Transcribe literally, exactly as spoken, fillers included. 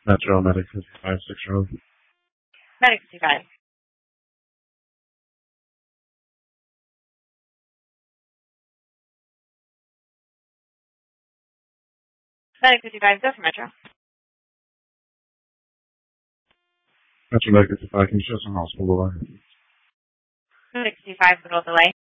Metro Medic fifty-five, six Road. Medic fifty-five. Medic fifty-five, go for Metro. Metro Medic fifty-five, can you show some hospital delay? Medic fifty-five, middle delay.